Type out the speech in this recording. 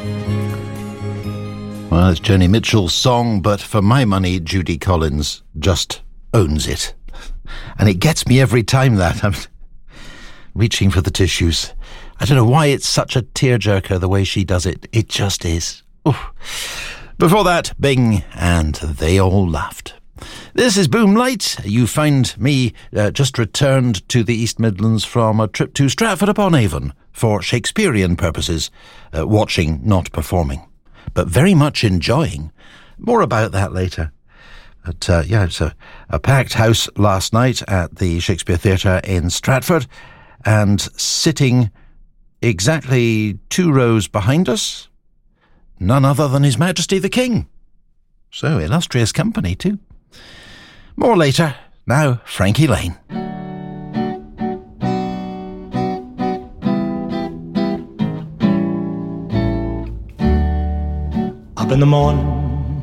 Well, it's Joni Mitchell's song, but for my money, Judy Collins just owns it. And it gets me every time that I'm reaching for the tissues. I don't know why it's such a tearjerker the way she does it. It just is. Oof. Before that, Bing and They All Laughed. This is Boomlight. You find me just returned to the East Midlands from a trip to Stratford-upon-Avon for Shakespearean purposes, watching, not performing, but very much enjoying. More about that later. But it's a packed house last night at the Shakespeare Theatre in Stratford, and sitting exactly 2 rows behind us, none other than His Majesty the King. So, illustrious company too. More later. Now, Frankie Lane. Up in the morning,